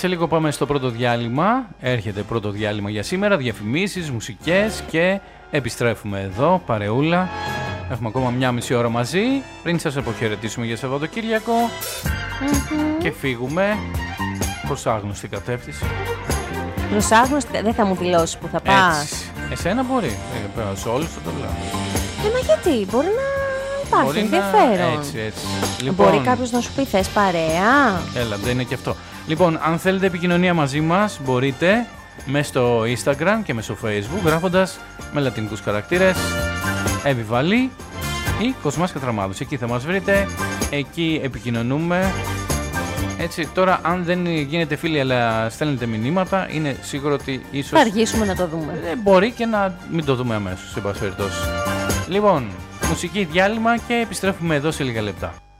σε λίγο πάμε στο πρώτο διάλειμμα. Έρχεται πρώτο διάλειμμα για σήμερα. Διαφημίσεις, μουσικές και επιστρέφουμε εδώ, παρεούλα. Έχουμε ακόμα μια μισή ώρα μαζί πριν σας αποχαιρετήσουμε για Σαββατοκύριακο και φύγουμε προς άγνωστη κατεύθυνση. Προς άγνωστη, δεν θα μου δηλώσεις που θα πας. Έτσι. Εσένα μπορεί, σε όλους θα το λέω. Μα γιατί, μπορεί να υπάρχει ενδιαφέρον. Έτσι. Λοιπόν, μπορεί κάποιος να σου πει θες παρέα. Έλα, δεν είναι και αυτό. Λοιπόν, αν θέλετε επικοινωνία μαζί μας, μπορείτε μέσα στο Instagram και μέσα στο Facebook γράφοντας με λατινικούς χαρακτήρες Εβιβαλή ή Κοσμάς Κατραμάδος. Εκεί θα μας βρείτε, εκεί επικοινωνούμε. Έτσι, τώρα αν δεν γίνετε φίλοι αλλά στέλνετε μηνύματα, είναι σίγουρο ότι ίσως θα αργήσουμε να το δούμε. Μπορεί και να μην το δούμε αμέσως, σε πάση περιπτώσει. Λοιπόν, μουσική διάλειμμα και επιστρέφουμε εδώ σε λίγα λεπτά.